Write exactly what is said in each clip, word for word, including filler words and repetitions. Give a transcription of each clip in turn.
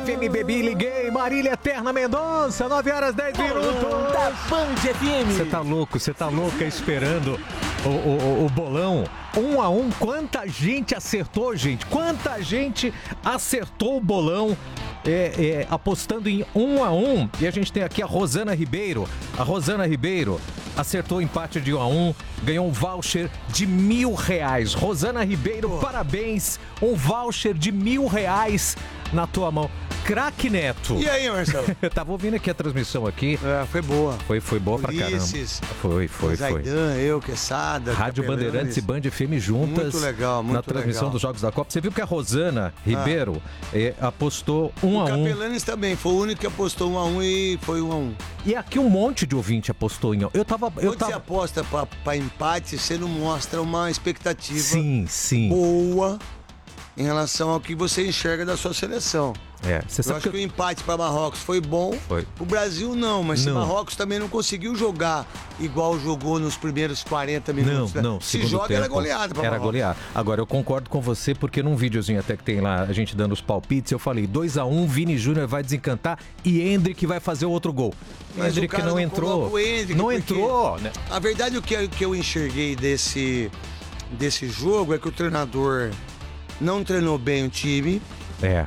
F M Bebi, liguei, Marília Eterna Mendonça, nove horas dez minutos. Da Band F M. Você tá louco, você tá louca esperando o, o, o, o bolão. Um a um, quanta gente acertou, gente? Quanta gente acertou o bolão? É, é, apostando em um a um. E a gente tem aqui a Rosana Ribeiro. A Rosana Ribeiro acertou o empate de um a um, ganhou um voucher de mil reais. Rosana Ribeiro, oh. parabéns. Um voucher de mil reais na tua mão. Craque Neto. E aí, Marcelo? Eu tava ouvindo aqui a transmissão aqui. É, foi boa. Foi, foi boa Ulisses, pra caramba. Foi, foi, foi. Zaidan, eu, Quesada. Rádio Capelanes. Bandeirantes e Band F M juntas. Muito legal, muito na transmissão legal. dos Jogos da Copa. Você viu que a Rosana Ribeiro ah. eh, apostou um o a um. O Capelanes também, foi o único que apostou um a um e foi um a um. E aqui um monte de ouvinte apostou em um. Eu tava... Eu Quando tava... você aposta pra, pra empate, você não mostra uma expectativa sim, sim. boa em relação ao que você enxerga da sua seleção. É, você eu sabe acho que... que o empate para Marrocos foi bom. Foi. O Brasil não, mas não. se Marrocos também não conseguiu jogar igual jogou nos primeiros quarenta minutos. Não, né? não. Se joga, tempo, era goleada para Era Marrocos. goleada. Agora, eu concordo com você, porque num videozinho até que tem lá, a gente dando os palpites, eu falei dois a um, Vini Júnior vai desencantar e Endrick vai fazer o outro gol. Mas Endrick o cara não, não entrou. O Endrick não entrou, né? A verdade, o que, o que eu enxerguei desse, desse jogo é que o treinador não treinou bem o time. É.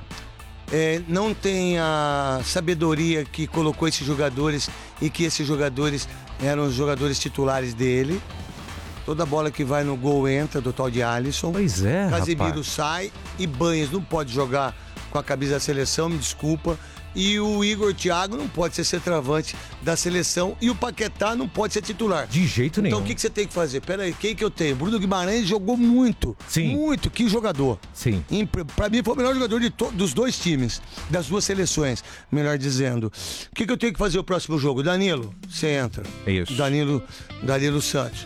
É, não tem a sabedoria que colocou esses jogadores e que esses jogadores eram os jogadores titulares dele. Toda bola que vai no gol entra, do tal de Alisson. Pois é, Casemiro rapaz. sai e Banhas não pode jogar com a camisa da seleção, me desculpa. E o Igor Thiago não pode ser centroavante da seleção e o Paquetá não pode ser titular. De jeito nenhum. Então o que, que você tem que fazer? Pera aí, quem que eu tenho? Bruno Guimarães jogou muito. Sim. Muito, que jogador. Sim. E, pra mim foi o melhor jogador de to- dos dois times, das duas seleções, melhor dizendo. O que, que eu tenho que fazer o próximo jogo? Danilo, você entra. Isso. Danilo, Danilo Santos.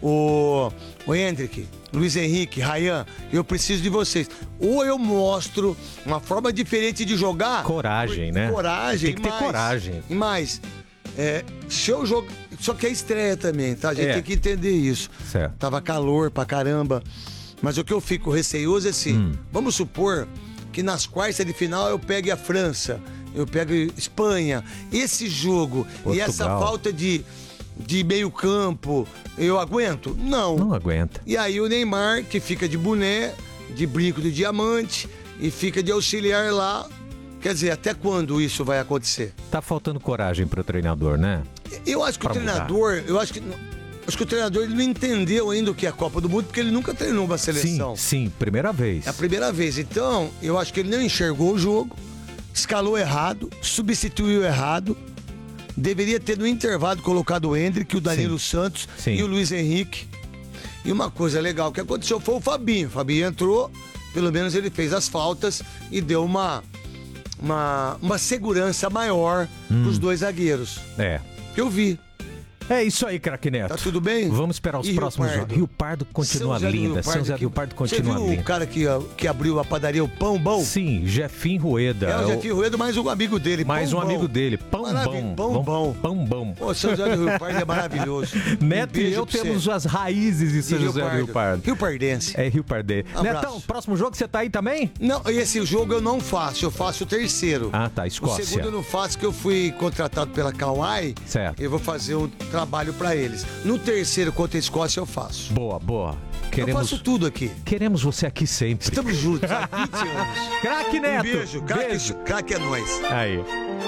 O, o Hendrick, Luiz Henrique, Rayan, eu preciso de vocês. Ou eu mostro uma forma diferente de jogar. Coragem, né? Coragem. Tem que ter mais, coragem. E mais, é, se eu jogar... Só que é estreia também, tá? A gente É. tem que entender isso. Certo. Tava calor pra caramba. Mas o que eu fico receioso é assim, Hum. vamos supor que nas quartas de final eu pegue a França, eu pego Espanha. Esse jogo Portugal. e essa falta de... de meio campo, eu aguento? Não. Não aguenta. E aí o Neymar, que fica de boné, de brinco de diamante e fica de auxiliar lá. Quer dizer, até quando isso vai acontecer? Tá faltando coragem pro treinador, né? Eu acho que Pra o treinador, mudar. eu acho que acho que o treinador ele não entendeu ainda o que é a Copa do Mundo, porque ele nunca treinou uma seleção. Sim, sim, primeira vez. É a primeira vez. Então, eu acho que ele não enxergou o jogo, escalou errado, substituiu errado. Deveria ter no intervalo colocado o Hendrick, o Danilo Sim. Santos Sim. e o Luiz Henrique. E uma coisa legal que aconteceu foi o Fabinho. O Fabinho entrou, pelo menos ele fez as faltas e deu uma, uma, uma segurança maior Hum. pros dois zagueiros. É. Eu vi. É isso aí, craque Neto. Tá tudo bem? Vamos esperar os E Rio próximos Pardo? jogos. Rio Pardo continua São José do linda. Rio São Pardo José do que- Rio Pardo continua Você viu linda. o cara que, que abriu a padaria, o Pão Bom? Sim, Jefim Rueda. É o Jefinho Ruedo, mais um amigo dele. Mais Pão um Bom. amigo dele. Pão Maravilha, bom. Pão Vamos- Bom. Pão bom. Pô, São José do Rio Pardo é maravilhoso. Neto Um e beijo eu pra você. temos as raízes de São De José do Rio Pardo. Rio Pardense. É Rio Parde. Abraço. Netão, próximo jogo você tá aí também? Não, esse jogo eu não faço, eu faço o terceiro. Ah, tá, O Escócia. segundo eu não faço, que eu fui contratado pela Kauai. Certo. Eu vou fazer um trabalho pra eles. No terceiro, contra a Escócia, eu faço. Boa, boa. Eu Queremos, faço tudo aqui. queremos você aqui sempre. Estamos juntos há vinte anos. Craque Um Neto. beijo, craque, Beijo. craque é nóis. Aí.